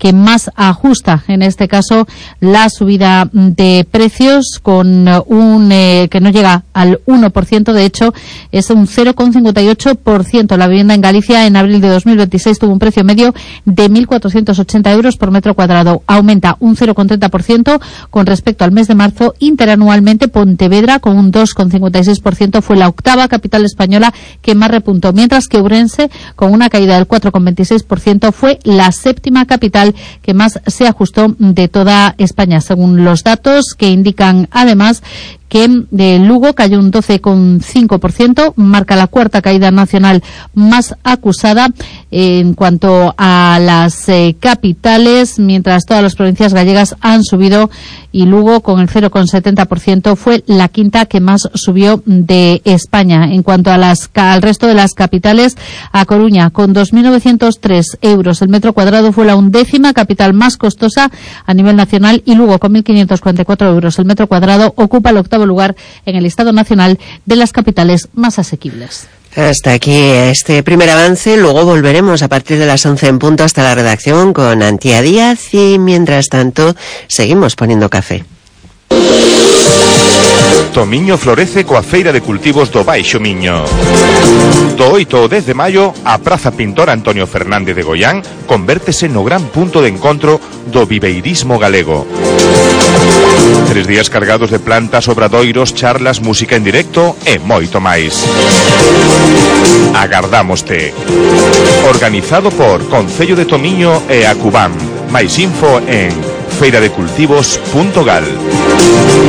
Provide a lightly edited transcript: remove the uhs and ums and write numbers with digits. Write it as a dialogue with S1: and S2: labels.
S1: que más ajusta, en este caso, la subida de precios con que no llega al 1%, de hecho, es un 0,58%. La vivienda en Galicia en abril de 2026 tuvo un precio medio de 1.480 euros por metro cuadrado. Aumenta un 0,30% con respecto al mes de marzo. Interanualmente, Pontevedra, con un 2,56%, fue la octava capital española que más repuntó, mientras que Ourense, con una caída del 4,26%, fue la séptima capital que más se ajustó de toda España, según los datos que indican además que Lugo cayó un 12,5%, marca la cuarta caída nacional más acusada en cuanto a las capitales, mientras todas las provincias gallegas han subido, y Lugo, con el 0,70%, fue la quinta que más subió de España. En cuanto a al resto de las capitales, A Coruña, con 2.903 euros el metro cuadrado, fue la 11ª capital más costosa a nivel nacional, y Lugo, con 1.544 euros el metro cuadrado, ocupa el octavo lugar en el listado nacional de las capitales más asequibles.
S2: Hasta aquí este primer avance. Luego volveremos a partir de las 11 en punto hasta la redacción con Antía Díaz, y mientras tanto seguimos poniendo café.
S3: Tomiño florece coa Feira de Cultivos do Baixo Miño. Do 8 ao 10 de maio, a Praza Pintor Antonio Fernández de Goián convértese no gran punto de encontro do viveirismo galego. 3 días cargados de plantas, obradoiros, charlas, música en directo e moito máis. Agardámoste. Organizado por Concello de Tomiño e Acubam. Máis info en feiradecultivos.gal.